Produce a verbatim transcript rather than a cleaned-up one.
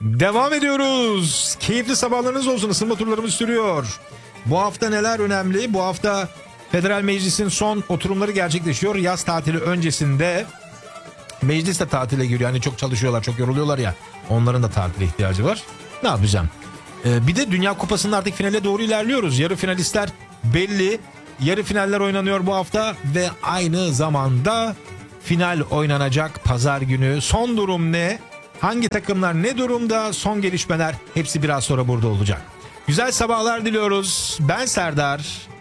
Devam ediyoruz. Keyifli sabahlarınız olsun. Isınma turlarımız sürüyor. Bu hafta neler önemli? Bu hafta Federal Meclis'in son oturumları gerçekleşiyor. Yaz tatili öncesinde meclis de tatile giriyor. Yani çok çalışıyorlar, çok yoruluyorlar ya. Onların da tatile ihtiyacı var. Ne yapacağım? Ee, bir de Dünya Kupası'nın artık finale doğru ilerliyoruz. Yarı finalistler belli. Yarı finaller oynanıyor bu hafta ve aynı zamanda final oynanacak pazar günü. Son durum ne? Hangi takımlar ne durumda? Son gelişmeler hepsi biraz sonra burada olacak. Güzel sabahlar diliyoruz. Ben Serdar.